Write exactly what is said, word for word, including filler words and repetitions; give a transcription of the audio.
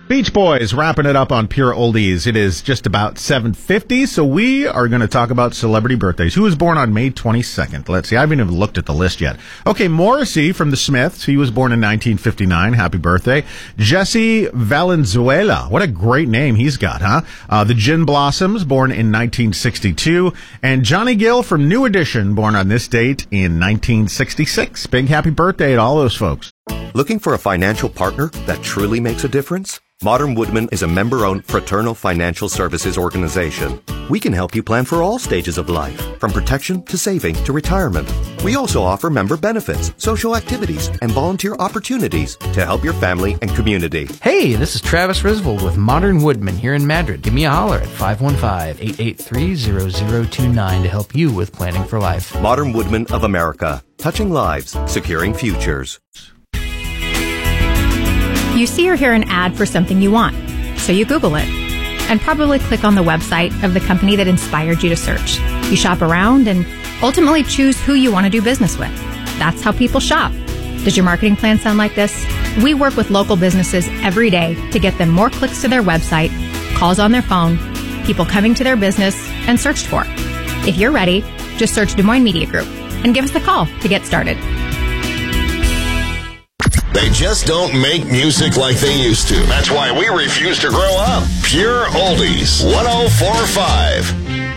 Beach Boys wrapping it up on Pure Oldies. It is just about seven fifty, so we are going to talk about celebrity birthdays. Who was born on May twenty-second? Let's see. I haven't even looked at the list yet. Okay, Morrissey from the Smiths. He was born in nineteen fifty-nine. Happy birthday. Jesse Valenzuela. What a great name he's got, huh? Uh, the Gin Blossoms, born in nineteen sixty-two. And Johnny Gill from New Edition, born on this date in nineteen sixty-six. Big happy birthday to all those folks. Looking for a financial partner that truly makes a difference? Modern Woodmen is a member-owned fraternal financial services organization. We can help you plan for all stages of life, from protection to saving to retirement. We also offer member benefits, social activities, and volunteer opportunities to help your family and community. Hey, this is Travis Risvold with Modern Woodmen here in Madrid. Give me a holler at five one five, eight eight three, zero zero two nine to help you with planning for life. Modern Woodmen of America. Touching lives, securing futures. You see or hear an ad for something you want, so you Google it, and probably click on the website of the company that inspired you to search. You shop around and ultimately choose who you want to do business with. That's how people shop. Does your marketing plan sound like this? We work with local businesses every day to get them more clicks to their website, calls on their phone, people coming to their business, and searched for. If you're ready, just search Des Moines Media Group and give us a call to get started. They just don't make music like they used to. That's why we refuse to grow up. Pure Oldies, one oh four point five.